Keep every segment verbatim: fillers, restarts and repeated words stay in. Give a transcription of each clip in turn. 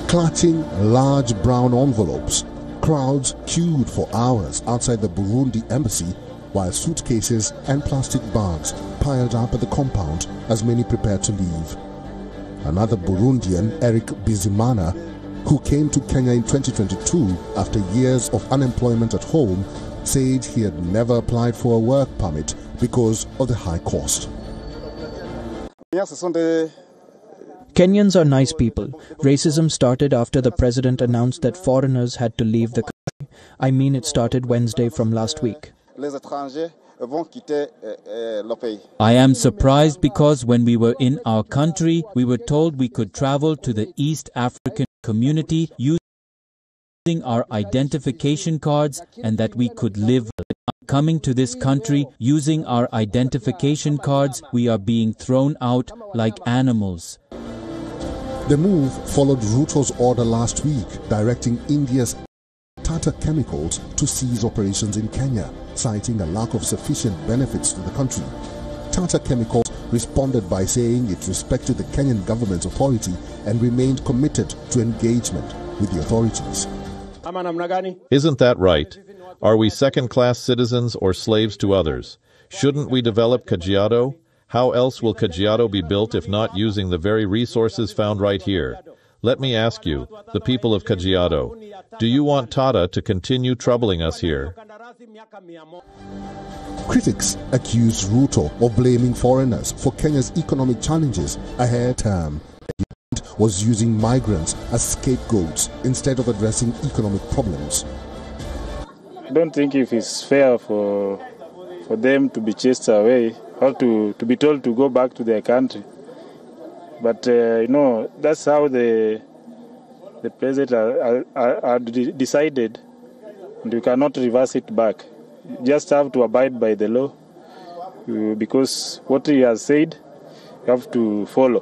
Clutching large brown envelopes, crowds queued for hours outside the Burundi embassy while suitcases and plastic bags piled up at the compound as many prepared to leave. Another Burundian, Eric Bizimana, who came to Kenya in twenty twenty-two after years of unemployment at home, said he had never applied for a work permit because of the high cost. Kenyans are nice people. Racism started after the president announced that foreigners had to leave the country. I mean, it started Wednesday from last week. I am surprised because when we were in our country, we were told we could travel to the East African community using our identification cards and that we could live. Coming to this country using our identification cards, we are being thrown out like animals. The move followed Ruto's order last week directing India's Tata Chemicals to cease operations in Kenya, citing a lack of sufficient benefits to the country. Tata Chemicals responded by saying it respected the Kenyan government's authority and remained committed to engagement with the authorities. Isn't that right? Are we second-class citizens or slaves to others? Shouldn't we develop Kajiado? How else will Kajiado be built if not using the very resources found right here? Let me ask you, the people of Kajiado, do you want Tata to continue troubling us here? Critics accuse Ruto of blaming foreigners for Kenya's economic challenges ahead term. He was using migrants as scapegoats instead of addressing economic problems. I don't think if it's fair for for them to be chased away or to, to be told to go back to their country. But, uh, you know, that's how the the president are, are, are decided, and you cannot reverse it back. You just have to abide by the law, uh, because what he has said, you have to follow.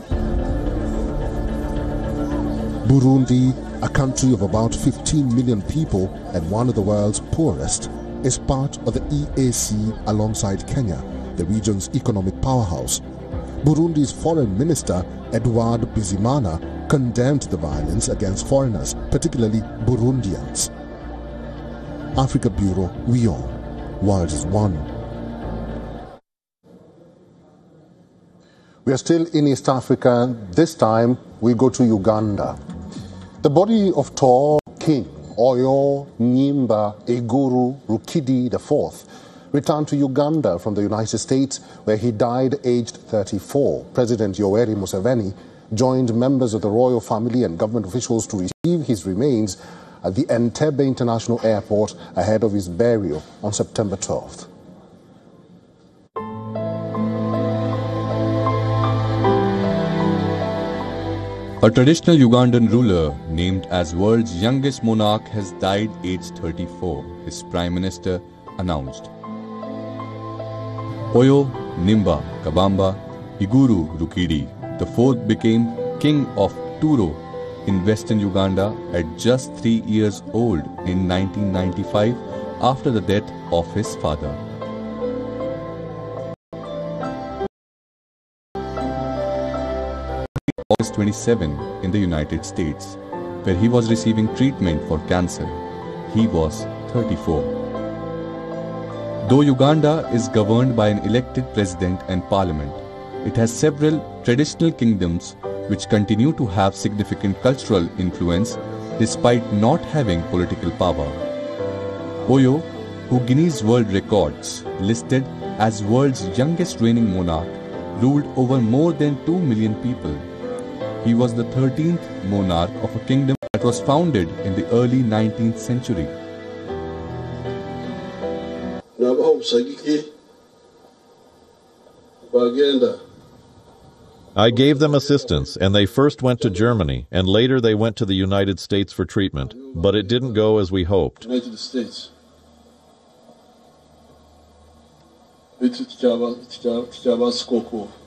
Burundi, a country of about fifteen million people and one of the world's poorest, is part of the E A C alongside Kenya, the region's economic powerhouse. Burundi's foreign minister, Edouard Bizimana, condemned the violence against foreigners, particularly Burundians. Africa Bureau, we all. World is one. We are still in East Africa. This time, we go to Uganda. The body of tall King Oyo Nyimba Iguru Rukidi the fourth returned to Uganda from the United States, where he died aged thirty-four. President Yoweri Museveni joined members of the royal family and government officials to receive his remains at the Entebbe International Airport ahead of his burial on September twelfth. A traditional Ugandan ruler named as world's youngest monarch has died aged thirty-four, his prime minister announced. Oyo Nimba Kabamba Iguru Rukidi the fourth became king of Turo in western Uganda at just three years old in nineteen ninety-five after the death of his father. August twenty-seventh in the United States, where he was receiving treatment for cancer. He was thirty-four. Though Uganda is governed by an elected president and parliament, it has several traditional kingdoms which continue to have significant cultural influence despite not having political power. Oyo, who Guinness World Records listed as world's youngest reigning monarch, ruled over more than two million people. He was the thirteenth monarch of a kingdom that was founded in the early nineteenth century. I gave them assistance, and they first went to Germany, and later they went to the United States for treatment, but it didn't go as we hoped. United States.